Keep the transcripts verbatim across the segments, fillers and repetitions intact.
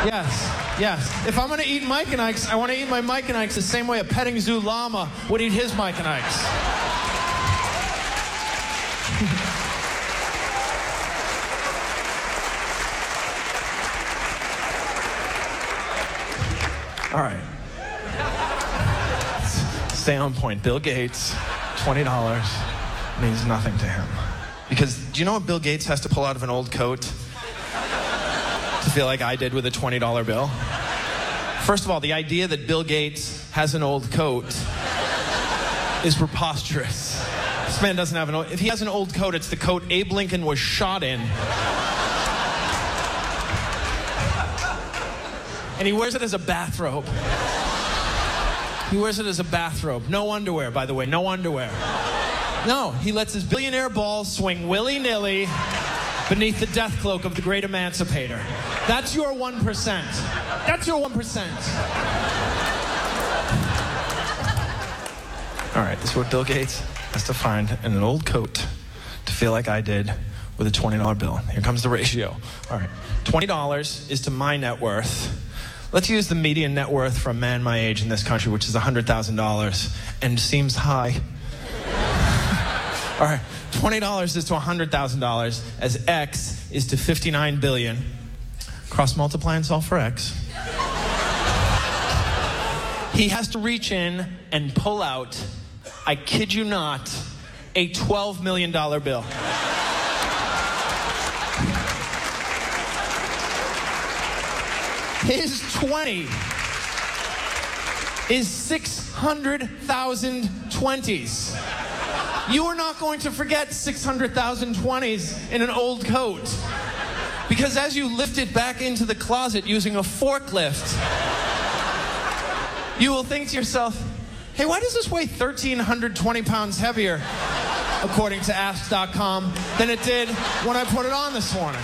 Yes, yes. If I'm going to eat Mike and Ike's, I want to eat my Mike and Ike's the same way a petting zoo llama would eat his Mike and Ike's. All right. Stay on point. Bill Gates, twenty dollars means nothing to him. Because do you know what Bill Gates has to pull out of an old coat to feel like I did with a twenty dollar bill? First of all, the idea that Bill Gates has an old coat is preposterous. This man doesn't have an old... If he has an old coat, it's the coat Abe Lincoln was shot in. And he wears it as a bathrobe. He wears it as a bathrobe. No underwear, by the way. No underwear. No, he lets his billionaire balls swing willy-nilly beneath the death cloak of the great emancipator. That's your one percent. That's your one percent. All right, this is what Bill Gates has to find in an old coat to feel like I did with a twenty dollar bill. Here comes the ratio. All right, twenty dollars is to my net worth. Let's use the median net worth for a man my age in this country, which is one hundred thousand dollars, and seems high. All right, twenty dollars is to one hundred thousand dollars, as X is to fifty-nine billion. Cross multiply and solve for X. He has to reach in and pull out, I kid you not, a twelve million dollar bill. His twenty is six hundred thousand twenties. You are not going to forget six hundred thousand twenties in an old coat. Because as you lift it back into the closet using a forklift, you will think to yourself, hey, why does this weigh one thousand three hundred twenty pounds heavier, according to ask dot com, than it did when I put it on this morning?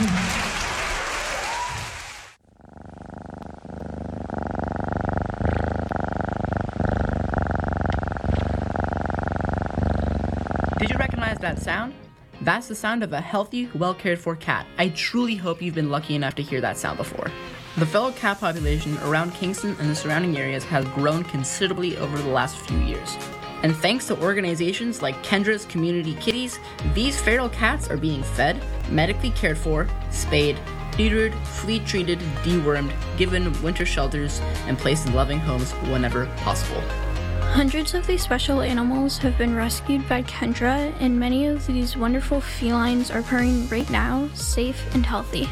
Did you recognize that sound? That's the sound of a healthy, well-cared-for cat. I truly hope you've been lucky enough to hear that sound before. The feral cat population around Kingston and the surrounding areas has grown considerably over the last few years. And thanks to organizations like Kendra's Community Kitties, these feral cats are being fed, medically cared for, spayed, neutered, flea-treated, dewormed, given winter shelters, and placed in loving homes whenever possible. Hundreds of these special animals have been rescued by Kendra, and many of these wonderful felines are purring right now, safe and healthy.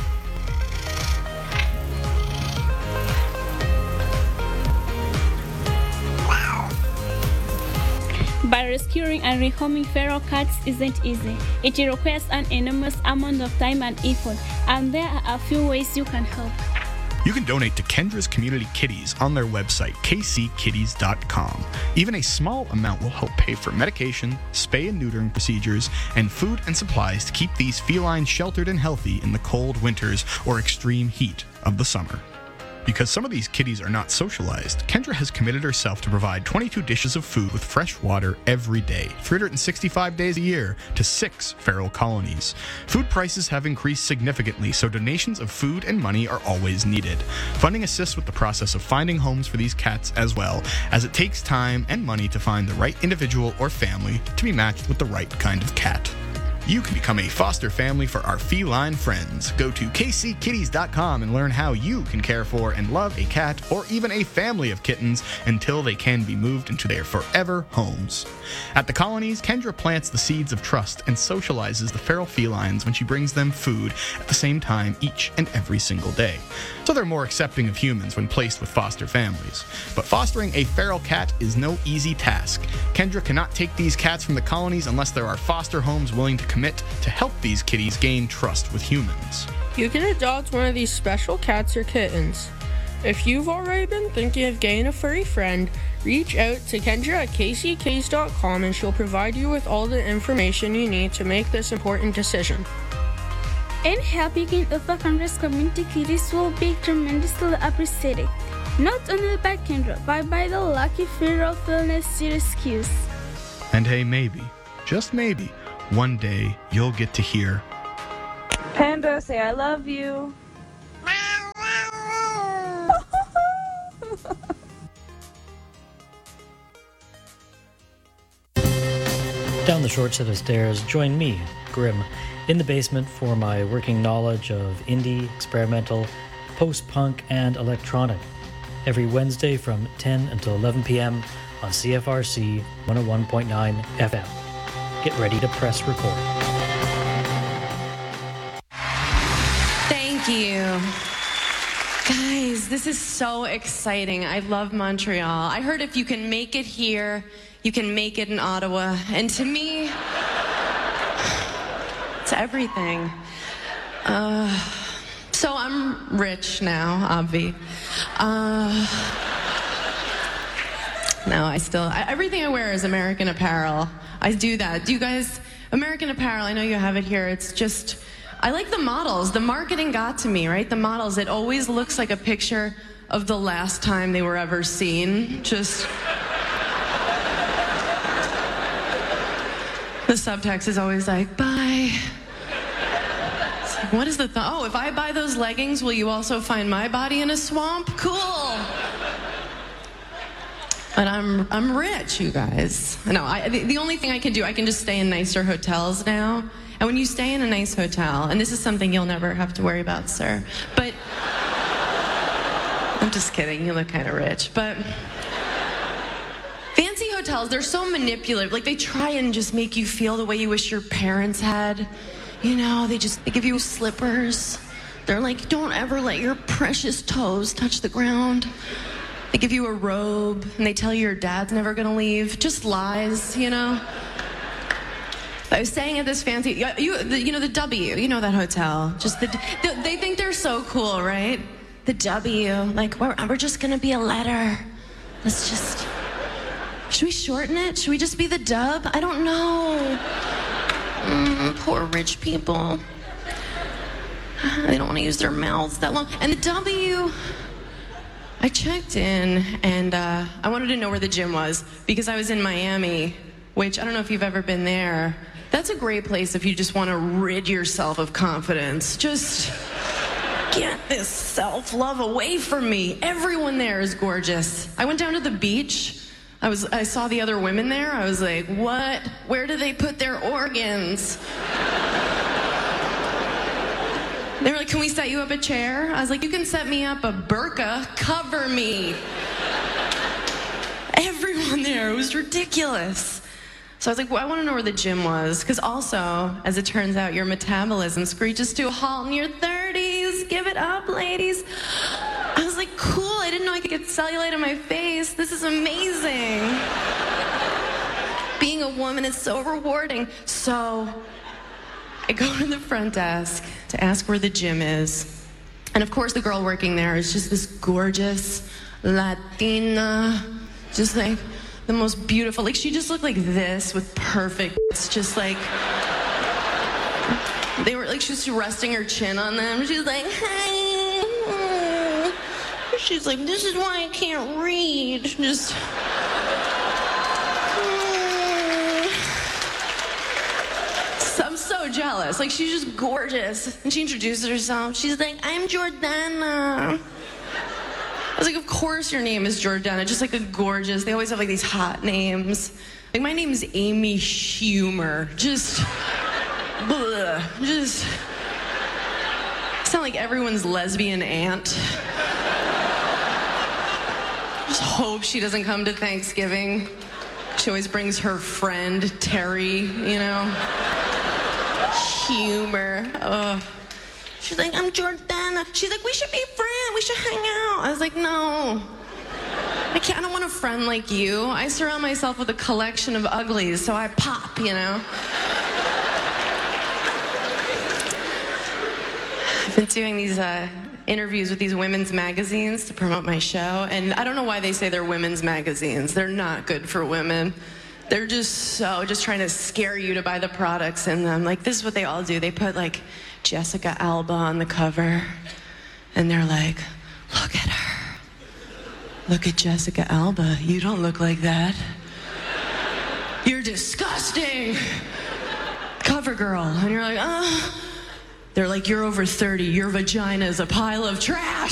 But rescuing and rehoming feral cats isn't easy. It requires an enormous amount of time and effort, and there are a few ways you can help. You can donate to Kendra's Community Kitties on their website, k c kitties dot com. Even a small amount will help pay for medication, spay and neutering procedures, and food and supplies to keep these felines sheltered and healthy in the cold winters or extreme heat of the summer. Because some of these kitties are not socialized, Kendra has committed herself to provide twenty-two dishes of food with fresh water every day, three hundred sixty-five days a year, to six feral colonies. Food prices have increased significantly, so donations of food and money are always needed. Funding assists with the process of finding homes for these cats as well, as it takes time and money to find the right individual or family to be matched with the right kind of cat. You can become a foster family for our feline friends. Go to k c kitties dot com and learn how you can care for and love a cat or even a family of kittens until they can be moved into their forever homes. At the colonies, Kendra plants the seeds of trust and socializes the feral felines when she brings them food at the same time each and every single day. So they're more accepting of humans when placed with foster families. But fostering a feral cat is no easy task. Kendra cannot take these cats from the colonies unless there are foster homes willing to commit to help these kitties gain trust with humans. You can adopt one of these special cats or kittens. If you've already been thinking of getting a furry friend, reach out to Kendra at k c kitties dot com and she'll provide you with all the information you need to make this important decision. And helping in other Congress community kitties will be tremendously appreciated. Not only by Kendra, but by the lucky feral fearless rescues. And hey, maybe, just maybe, one day you'll get to hear Panda, say I love you. Down the short set of stairs, join me, Grim, in the basement for my working knowledge of indie, experimental, post-punk, and electronic. Every Wednesday from ten until eleven p.m. on C F R C one oh one point nine F M. Get ready to press record. Thank you. Guys, this is so exciting. I love Montreal. I heard if you can make it here, you can make it in Ottawa. And to me, it's everything. Uh, so I'm rich now, obvi. Uh, no, I still, I, everything I wear is American Apparel. I do that. Do you guys, American Apparel, I know you have it here. It's just, I like the models. The marketing got to me, right? The models, it always looks like a picture of the last time they were ever seen. Just... The subtext is always like, bye. It's like, what is the th- oh, if I buy those leggings, will you also find my body in a swamp? Cool. But I'm I'm rich, you guys. No, I, the, the only thing I can do, I can just stay in nicer hotels now. And when you stay in a nice hotel, and this is something you'll never have to worry about, sir, but I'm just kidding, you look kind of rich, but fancy hotels, they're so manipulative. Like, they try and just make you feel the way you wish your parents had. You know, they just, they give you slippers. They're like, don't ever let your precious toes touch the ground. They give you a robe, and they tell you your dad's never gonna leave. Just lies, you know? I was staying at this fancy, you, the, you know, the W, you know that hotel. Just the, the, they think they're so cool, right? The W, like, we're, we're just gonna be a letter. Let's just, should we shorten it? Should we just be the Dub? I don't know. Mm, poor rich people. They don't want to use their mouths that long. And the W, I checked in, and uh, I wanted to know where the gym was, because I was in Miami, which, I don't know if you've ever been there. That's a great place if you just want to rid yourself of confidence. Just get this self-love away from me. Everyone there is gorgeous. I went down to the beach. I was, I saw the other women there. I was like, what? Where do they put their organs? They were like, can we set you up a chair? I was like, you can set me up a burqa. Cover me. Everyone there, it was ridiculous. So I was like, well, I want to know where the gym was. Because also, as it turns out, your metabolism screeches to a halt in your thirties. Give it up, ladies. I was like, cool. I didn't know I could get cellulite on my face. This is amazing. Being a woman is so rewarding. So I go to the front desk to ask where the gym is. And of course, the girl working there is just this gorgeous Latina, just like the most beautiful. Like, she just looked like this with perfect, it's just like, they were like, she was resting her chin on them. She was like, hey. She's like, this is why I can't read. Just. I'm so jealous. Like, she's just gorgeous. And she introduces herself. She's like, I'm Jordana. I was like, of course your name is Jordana. Just like a gorgeous, they always have like these hot names. Like, my name is Amy Schumer. Just, bleh, just, sound like everyone's lesbian aunt. Just hope she doesn't come to Thanksgiving. She always brings her friend, Terry, you know? Humor. Ugh. She's like, I'm Jordana. She's like, we should be friends. We should hang out. I was like, no. I can't. I don't want a friend like you. I surround myself with a collection of uglies, so I pop, you know? I've been doing these uh, interviews with these women's magazines to promote my show, and I don't know why they say they're women's magazines. They're not good for women. They're just so, just trying to scare you to buy the products in them. Like, this is what they all do. They put, like, Jessica Alba on the cover, and they're like, look at her. Look at Jessica Alba. You don't look like that. You're disgusting. Cover girl. And you're like, oh. They're like, you're over thirty. Your vagina is a pile of trash.